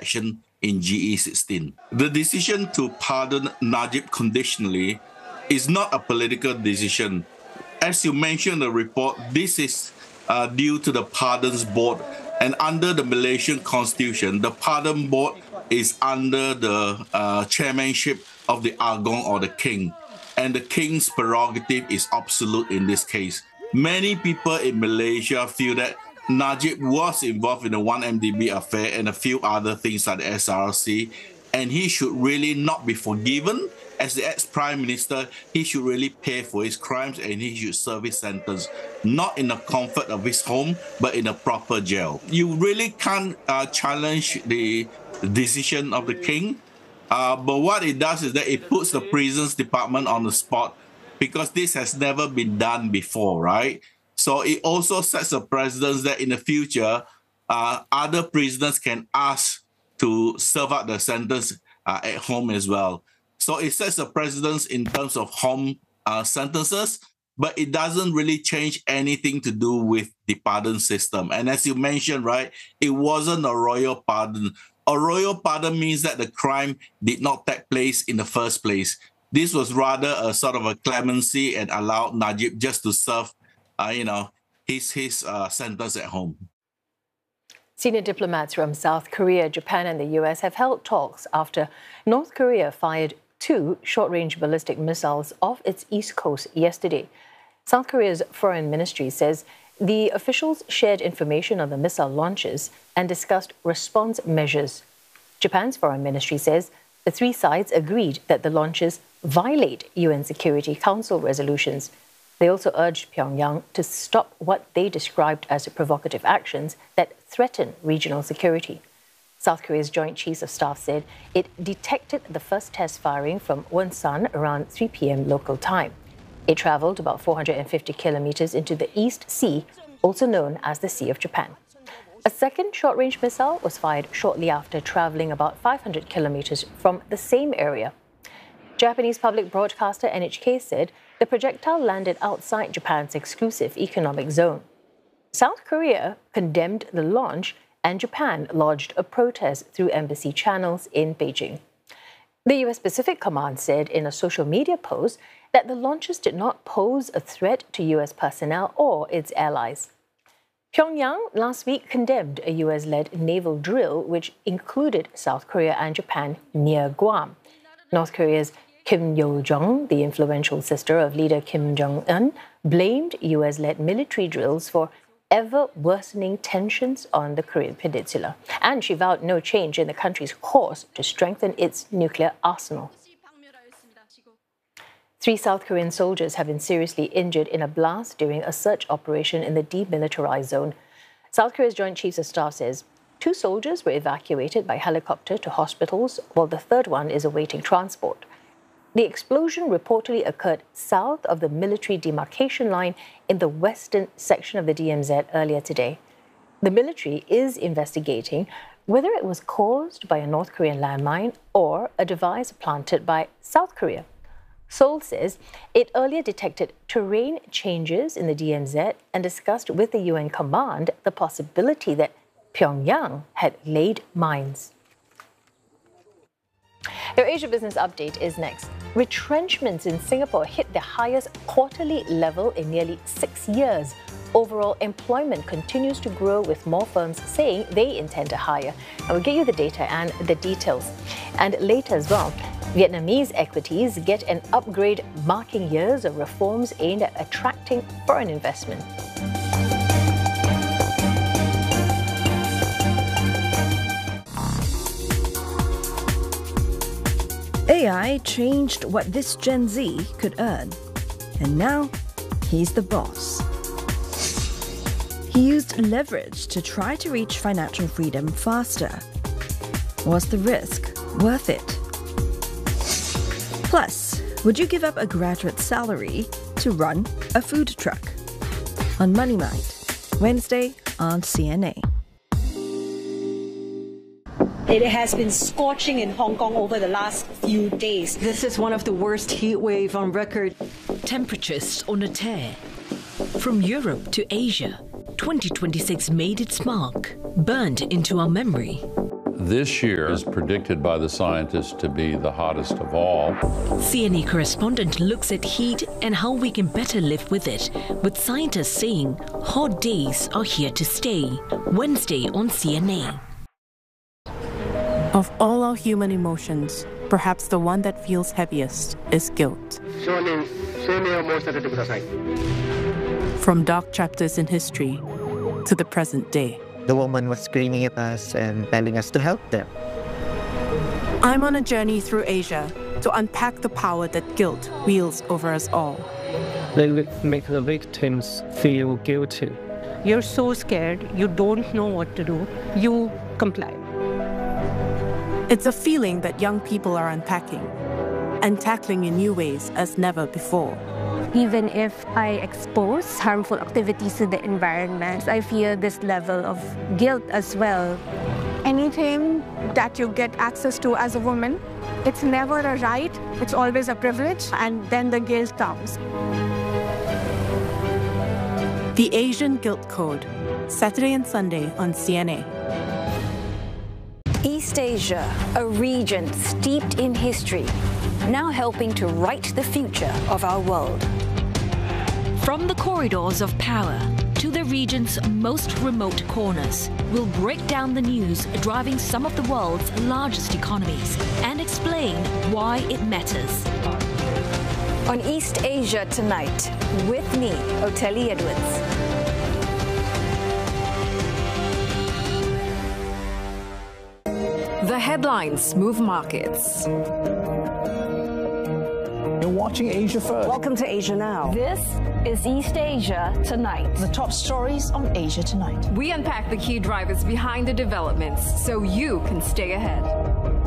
election in GE16. The decision to pardon Najib conditionally is not a political decision. As you mentioned in the report, this is due to the Pardons Board. And under the Malaysian Constitution, the Pardon Board is under the chairmanship of the Agong or the King. And the King's prerogative is absolute in this case. Many people in Malaysia feel that Najib was involved in the 1MDB affair and a few other things like the SRC, and he should really not be forgiven. As the ex-prime minister, he should really pay for his crimes and he should serve his sentence, not in the comfort of his home, but in a proper jail. You really can't challenge the decision of the king, but what it does is that it puts the prisons department on the spot because this has never been done before, right? So it also sets a precedent that in the future, other prisoners can ask to serve out the sentence at home as well. So it sets a precedence in terms of home sentences, but it doesn't really change anything to do with the pardon system. And as you mentioned, right, it wasn't a royal pardon. A royal pardon means that the crime did not take place in the first place. This was rather a sort of a clemency and allowed Najib just to serve, his sentence at home. Senior diplomats from South Korea, Japan and the US have held talks after North Korea fired 2 short-range ballistic missiles off its east coast yesterday. South Korea's foreign ministry says the officials shared information on the missile launches and discussed response measures. Japan's foreign ministry says the 3 sides agreed that the launches violate UN Security Council resolutions. They also urged Pyongyang to stop what they described as provocative actions that threaten regional security. South Korea's Joint Chiefs of Staff said it detected the first test firing from Wonsan around 3 p.m. local time. It traveled about 450 kilometers into the East Sea, also known as the Sea of Japan. A second short-range missile was fired shortly after, traveling about 500 kilometers from the same area. Japanese public broadcaster NHK said the projectile landed outside Japan's exclusive economic zone. South Korea condemned the launch, and Japan lodged a protest through embassy channels in Beijing. The US Pacific Command said in a social media post that the launches did not pose a threat to US personnel or its allies. Pyongyang last week condemned a US-led naval drill which included South Korea and Japan near Guam. North Korea's Kim Yo-jong, the influential sister of leader Kim Jong-un, blamed US-led military drills for ever-worsening tensions on the Korean peninsula, and she vowed no change in the country's course to strengthen its nuclear arsenal. 3 South Korean soldiers have been seriously injured in a blast during a search operation in the demilitarized zone. South Korea's Joint Chiefs of Staff says 2 soldiers were evacuated by helicopter to hospitals, while the 3rd one is awaiting transport. The explosion reportedly occurred south of the military demarcation line in the western section of the DMZ earlier today. The military is investigating whether it was caused by a North Korean landmine or a device planted by South Korea. Seoul says it earlier detected terrain changes in the DMZ and discussed with the UN command the possibility that Pyongyang had laid mines. Your Asia Business Update is next. Retrenchments in Singapore hit the highest quarterly level in nearly 6 years. Overall employment continues to grow, with more firms saying they intend to hire. And we'll get you the data and the details. And later as well, Vietnamese equities get an upgrade, marking years of reforms aimed at attracting foreign investment. AI changed what this Gen Z could earn. And now, he's the boss. He used leverage to try to reach financial freedom faster. Was the risk worth it? Plus, would you give up a graduate salary to run a food truck? On Money Mind, Wednesday on CNA. It has been scorching in Hong Kong over the last few days. This is one of the worst heat waves on record. Temperatures on a tear. From Europe to Asia, 2026 made its mark, burned into our memory. this year is predicted by the scientists to be the hottest of all. CNA correspondent looks at heat and how we can better live with it, with scientists saying hot days are here to stay. Wednesday on CNA. Of all our human emotions, perhaps the one that feels heaviest is guilt. From dark chapters in history to the present day. The woman was screaming at us and telling us to help them. I'm on a journey through Asia to unpack the power that guilt wields over us all. They make the victims feel guilty. You're so scared, you don't know what to do, you comply. It's a feeling that young people are unpacking and tackling in new ways as never before. Even if I expose harmful activities to the environment, I feel this level of guilt as well. Anything that you get access to as a woman, it's never a right, it's always a privilege, and then the guilt comes. The Asian Guilt Code, Saturday and Sunday on CNA. East Asia, a region steeped in history, now helping to write the future of our world. From the corridors of power to the region's most remote corners, we'll break down the news driving some of the world's largest economies and explain why it matters. On East Asia Tonight, with me, Oteli Edwards. The headlines move markets. You're watching Asia First. Welcome to Asia Now. This is East Asia Tonight. The top stories on Asia Tonight. We unpack the key drivers behind the developments so you can stay ahead.